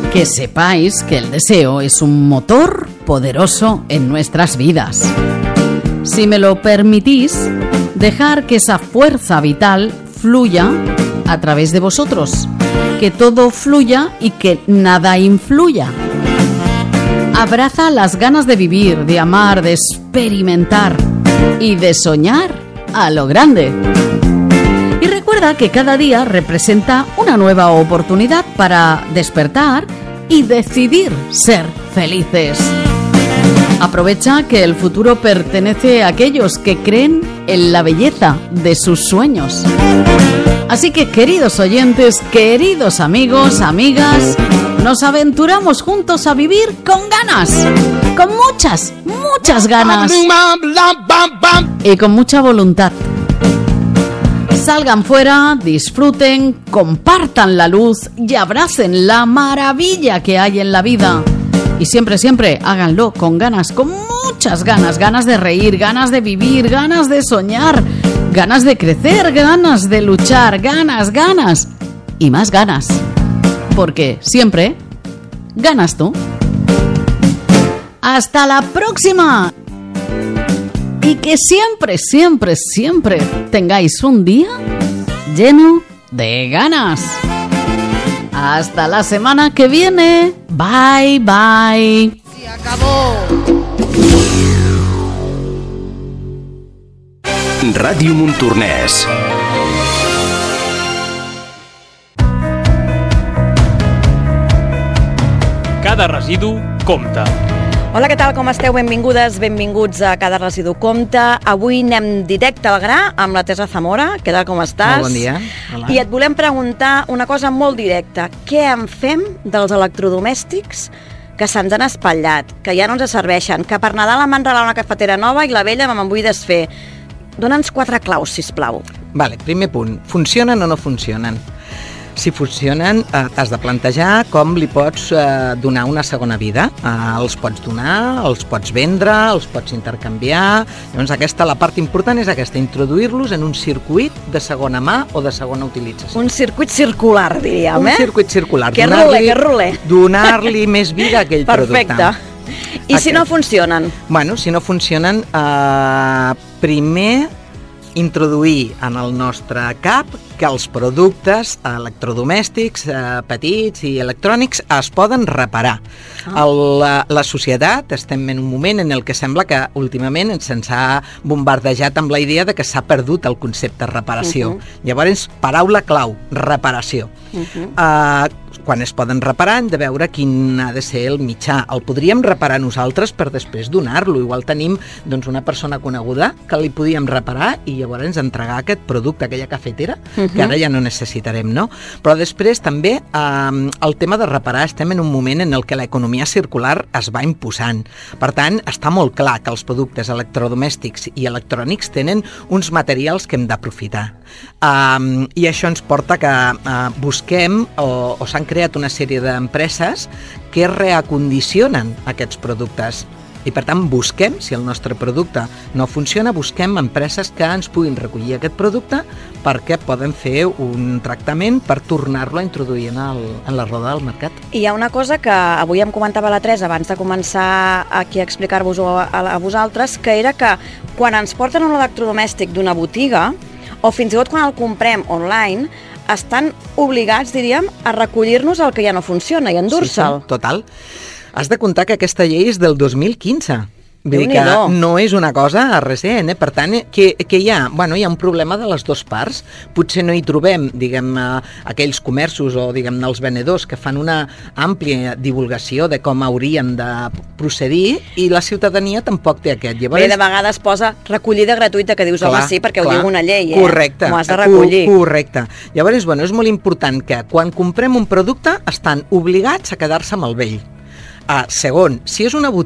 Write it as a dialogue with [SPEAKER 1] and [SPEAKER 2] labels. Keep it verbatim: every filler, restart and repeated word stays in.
[SPEAKER 1] Que sepáis que el deseo es un motor poderoso en nuestras vidas. Si me lo permitís, dejar que esa fuerza vital fluya a través de vosotros. Que todo fluya y que nada influya. Abraza las ganas de vivir, de amar, de experimentar y de soñar a lo grande. Y recuerda que cada día representa una nueva oportunidad para despertar y decidir ser felices. Aprovecha que el futuro pertenece a aquellos que creen en la belleza de sus sueños. Así que, queridos oyentes, queridos amigos, amigas, nos aventuramos juntos a vivir con ganas, con muchas, muchas ganas y con mucha voluntad. Salgan fuera, disfruten, compartan la luz y abracen la maravilla que hay en la vida. Y siempre, siempre háganlo con ganas, con muchas ganas, ganas de reír, ganas de vivir, ganas de soñar, ganas de crecer, ganas de luchar, ganas, ganas y más ganas. Porque siempre ganas tú. ¡Hasta la próxima! Y que siempre, siempre, siempre tengáis un día lleno de ganas. Hasta la semana que viene. Bye, bye.
[SPEAKER 2] Se acabó.
[SPEAKER 3] Ràdio Montornès.
[SPEAKER 4] Cada residu compta.
[SPEAKER 2] Hola, què tal? Com esteu? Benvingudes, benvinguts a Cada Residu Compta. Avui anem directe al gra amb la Teresa Zamora. Què tal, com estàs?
[SPEAKER 5] Molt bon dia. Hola.
[SPEAKER 2] I et volem preguntar una cosa molt directa. Què en fem dels electrodomèstics que se'ns han espatllat, que ja no ens serveixen, que per Nadal em van regalar una cafetera nova i la vella me'n vull desfer? Dona'ns quatre claus, sisplau.
[SPEAKER 5] Vale, primer punt. Funcionen o no funcionen? Si funcionen, eh, t'has de plantejar com li pots eh, donar una segona vida. Eh, els pots donar, els pots vendre, els pots intercanviar. Llavors, aquesta, la part important és aquesta, introduir-los en un circuit de segona mà o de segona utilització.
[SPEAKER 2] Un circuit circular, diríem,
[SPEAKER 5] un
[SPEAKER 2] eh?
[SPEAKER 5] Un circuit circular.
[SPEAKER 2] Que rule, que rule.
[SPEAKER 5] Donar-li més vida a aquell
[SPEAKER 2] Perfecte.
[SPEAKER 5] producte.
[SPEAKER 2] I Aquest. Si no funcionen?
[SPEAKER 5] Bueno, si no funcionen, eh, primer introduir en el nostre cap que els productes electrodomèstics eh, petits i electrònics es poden reparar. Ah. El, la, la societat estem en un moment en el que sembla que últimament se'ns ha bombardejat amb la idea de que s'ha perdut el concepte de reparació. Uh-huh. Llavors, paraula clau, reparació. Uh-huh. Uh, quan es poden reparar hem de veure quin ha de ser el mitjà. El podríem reparar nosaltres per després donar-lo. Igual tenim doncs, una persona coneguda que li podíem reparar i llavors entregar aquest producte, aquella cafetera, uh-huh. que ara ja no necessitarem, no? Però després també eh, el tema de reparar, estem en un moment en el que l'economia circular es va imposant. Per tant, està molt clar que els productes electrodomèstics i electrònics tenen uns materials que hem d'aprofitar. Um, I això ens porta que uh, busquem o, o s'han creat una sèrie d'empreses que reacondicionen aquests productes. I per tant busquem, si el nostre producte no funciona, busquem empreses que ens puguin recollir aquest producte perquè poden fer un tractament per tornar-lo a introduir en, el, en la roda del mercat.
[SPEAKER 2] I hi ha una cosa que avui em comentava la Teresa abans de començar aquí a explicar-vos-ho a, a vosaltres, que era que quan ens porten un electrodomèstic d'una botiga o fins i tot quan el comprem online, estan obligats, diríem, a recollir-nos el que ja no funciona i endur-se'l.
[SPEAKER 5] Sí, sí, total. Has de comptar que aquesta llei és del dos mil quinze. Vull dir que no és una cosa recent, eh? Per tant, que, que hi ha, bueno, hi ha un problema de les dues parts. Potser no hi trobem, diguem, aquells comerços o, diguem, els venedors que fan una àmplia divulgació de com haurien de procedir i la ciutadania tampoc té aquest.
[SPEAKER 2] Llavors, bé, de vegades posa recollida gratuïta, que dius, clar, home, sí, perquè clar, ho diu una llei, eh?
[SPEAKER 5] Correcte.
[SPEAKER 2] M'ho has de recollir.
[SPEAKER 5] Correcte. Llavors, bueno, és molt important que quan comprem un producte estan obligats a quedar-se amb el vell. Uh, segon, si és una botiga